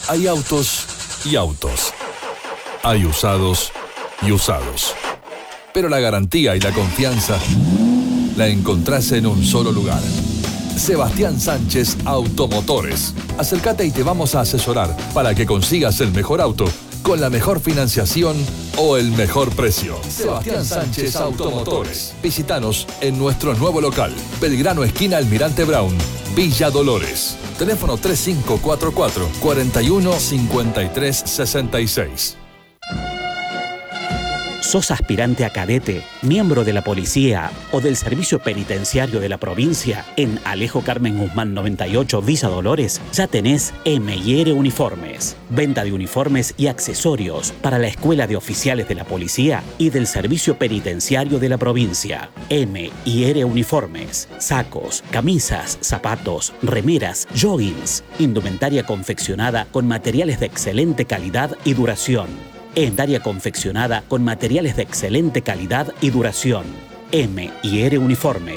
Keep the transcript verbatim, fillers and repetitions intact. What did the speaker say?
Hay autos y autos. Hay usados y usados. Pero la garantía y la confianza la encontrás en un solo lugar. Sebastián Sánchez Automotores. Acércate y te vamos a asesorar para que consigas el mejor auto con la mejor financiación o el mejor precio. Sebastián Sánchez Automotores. Visítanos en nuestro nuevo local, Belgrano esquina Almirante Brown, Villa Dolores. Teléfono tres cinco cuatro cuatro, cuatro uno cinco tres seis seis. ¿Sos aspirante a cadete, miembro de la policía o del servicio penitenciario de la provincia? En Alejo Carmen Guzmán noventa y ocho, Villa Dolores, ya tenés M y R Uniformes. Venta de uniformes y accesorios para la Escuela de Oficiales de la Policía y del Servicio Penitenciario de la provincia. M y R Uniformes. Sacos, camisas, zapatos, remeras, joggings. Indumentaria confeccionada con materiales de excelente calidad y duración. Indumentaria confeccionada con materiales de excelente calidad y duración. M y R Uniformes.